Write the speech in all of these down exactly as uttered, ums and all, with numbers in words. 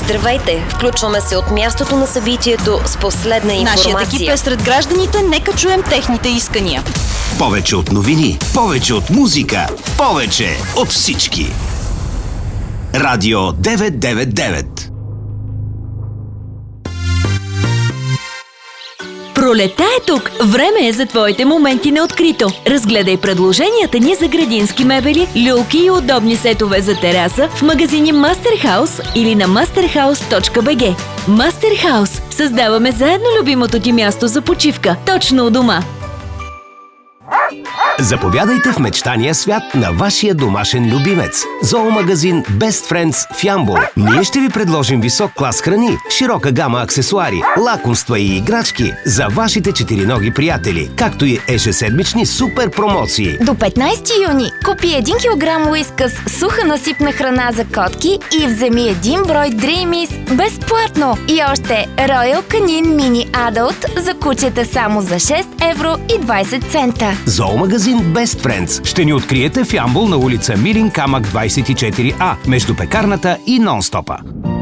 Здравейте! Включваме се от мястото на събитието с последна информация. Нашият екип е сред гражданите, нека чуем техните искания. Повече от новини, повече от музика, повече от всички. Радио деветстотин деветдесет и девет. Пролета е тук! Време е за твоите моменти на открито. Разгледай предложенията ни за градински мебели, люлки и удобни сетове за тераса в магазини Мастерхаус или на мастерхаус точка би джи. Мастерхаус. Създаваме заедно любимото ти място за почивка, точно у дома. Заповядайте в мечтания свят на вашия домашен любимец. Зоомагазин Best Friends в Ямбол. Ние ще ви предложим висок клас храни, широка гама аксесуари, лакомства и играчки за вашите четириноги приятели, както и ежеседмични супер промоции. До петнайсети юни купи един килограм уискъс суха насипна храна за котки и вземи един брой Dreamies безплатно. И още Royal Canin Mini Adult за кучета само за шест евро и двайсет цента. Зоомагазин Best Friends ще ни откриете в Ямбол на улица Мирин камък двайсет и четири А, между пекарната и нон-стопа.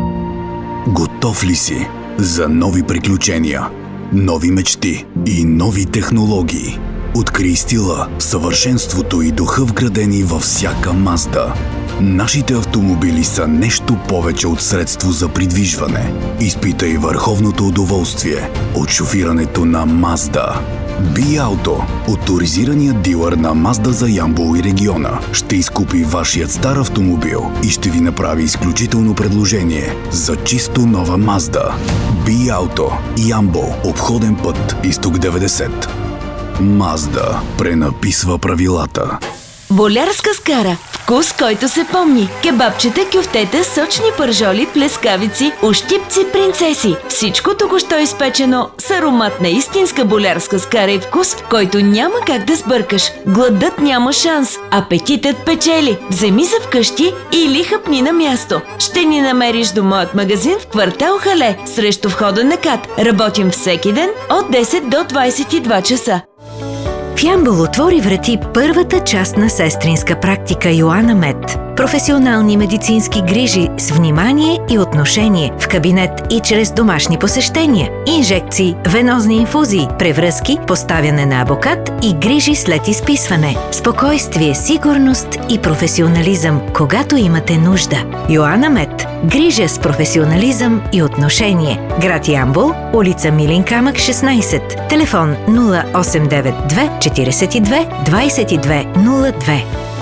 Готов ли си за нови приключения, нови мечти и нови технологии? Открий стила, съвършенството и духа вградени във всяка Мазда. Нашите автомобили са нещо повече от средство за придвижване. Изпитай върховното удоволствие от шофирането на Мазда. Би-Ауто, оторизираният дилър на Мазда за Ямбол и региона, ще изкупи вашият стар автомобил и ще ви направи изключително предложение за чисто нова Мазда. Би-Ауто, Ямбол, обходен път Изток деветдесет. Мазда пренаписва правилата. Болярска скара. Вкус, който се помни. Кебабчета, кюфтета, сочни пържоли, плескавици, ущипци, принцеси. Всичко току-що изпечено с аромат на истинска болярска скара и вкус, който няма как да сбъркаш. Гладът няма шанс. Апетитът печели. Вземи за вкъщи или хъпни на място. Ще ни намериш до моят магазин в квартал Хале, срещу входа на КАТ. Работим всеки ден от десет до двайсет и два часа. В Ямбол отвори врати първата част на сестринска практика Йоана Мед. Професионални медицински грижи с внимание и отношение в кабинет и чрез домашни посещения. Инжекции, венозни инфузии, превръзки, поставяне на абокат и грижи след изписване. Спокойствие, сигурност и професионализъм, когато имате нужда. Йоана Мед. Грижа с професионализъм и отношение. Град Ямбол, улица Милин камък шестнайсет. Телефон нула осем девет две четирийсет и две двайсет и две нула две.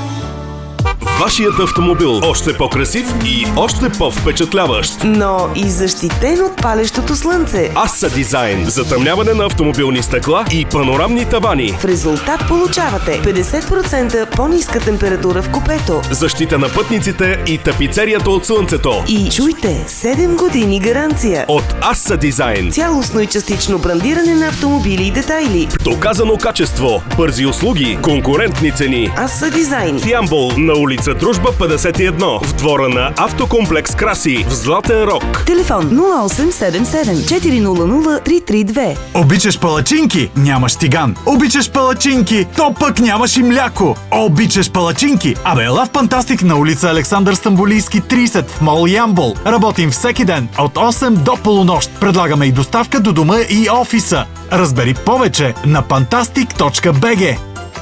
Вашият автомобил още по-красив и още по-впечатляващ. Но и защитен от палещото слънце. Аса Дизайн. Затъмняване на автомобилни стъкла и панорамни тавани. В резултат получавате петдесет процента по-ниска температура в купето. Защита на пътниците и тапицерията от слънцето. И чуйте, седем години гаранция. От Аса Дизайн. Цялостно и частично брандиране на автомобили и детайли. Доказано качество, бързи услуги, конкурентни цени. Аса Дизайн. В Ямбол на улица Дружба петдесет и едно, в двора на Автокомплекс Краси, в Златен Рог. Телефон нула осем седем седем четири нула нула три три две. Обичаш палачинки? Нямаш тиган. Обичаш палачинки? То пък нямаш и мляко. Обичаш палачинки? Абе, ела в Фантастик на улица Александър Стамболийски трийсет в мол Ямбол. Работим всеки ден от осем до полунощ. Предлагаме и доставка до дома и офиса. Разбери повече на фантастик точка би джи.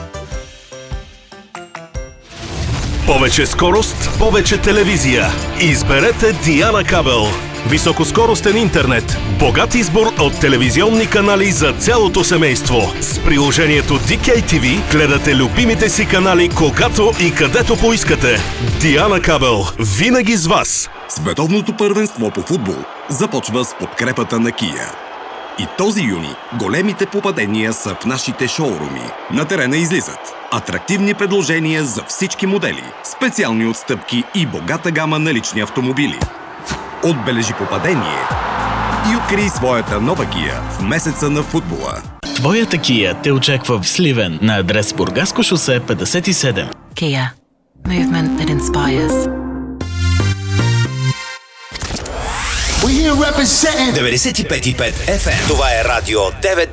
Повече скорост, повече телевизия. Изберете Диана Кабел. Високоскоростен интернет. Богат избор от телевизионни канали за цялото семейство. С приложението Ди Кей Ти Ви гледате любимите си канали когато и където поискате. Диана Кабел. Винаги с вас. Световното първенство по футбол започва с подкрепата на Kia. И този юни големите попадения са в нашите шоуруми. На терена излизат атрактивни предложения за всички модели, специални отстъпки и богата гама на лични автомобили. Отбележи попадение и открий своята нова Kia в месеца на футбола. Твоята Kia те очаква в Сливен на адрес Бургаско шосе петдесет и седем. Kia. Movement that inspires. деветдесет и пет и пет Еф Ем. Това е Радио деветстотин